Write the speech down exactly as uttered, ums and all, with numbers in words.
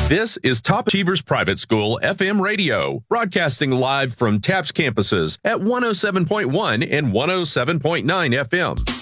This is Top Achievers Private School F M Radio, broadcasting live from TAPS campuses at one oh seven point one and one oh seven point nine F M.